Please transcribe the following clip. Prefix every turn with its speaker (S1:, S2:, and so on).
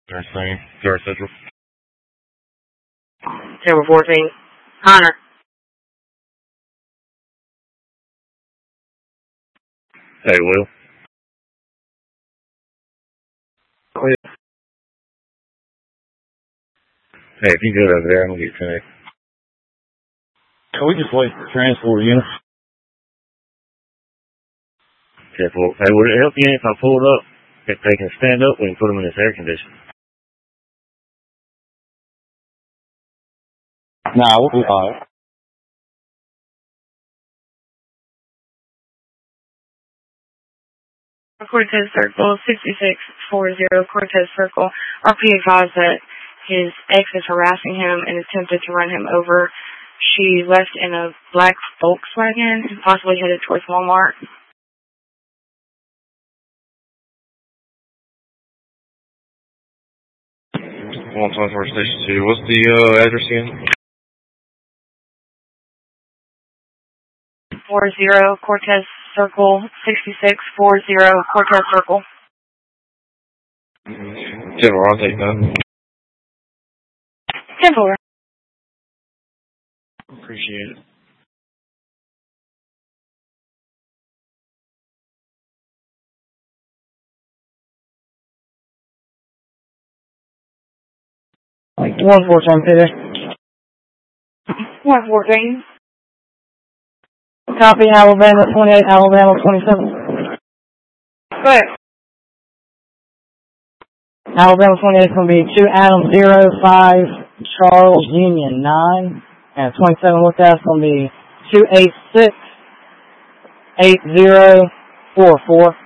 S1: Same. Garrett Central.
S2: Number 14. Hunter.
S1: Hey, Will. Hey, if you go over there, I'm going to get connected. Can we just wait for transport unit? Okay, well, hey, would it help you if I pulled up? If they can stand up, we can put them in this air conditioner. Nah, we'll be alright.
S2: Cortez Circle, 6640 Cortez Circle. RP advised that his ex is harassing him and attempted to run him over. She left in a black Volkswagen and possibly headed towards Walmart.
S1: 124 Station 2. What's the address again?
S2: 40 Cortez Circle, 6640 Cortez Circle.
S1: 10-4, I'll take that.
S2: 10-4.
S1: Appreciate it.
S2: Like 114, Peter. 114. Copy, Alabama 28, Alabama 27. Go ahead. Alabama 28 is going to be 2 Adam 05 Charles Union 9. And 27 with that is going to be 286 8044.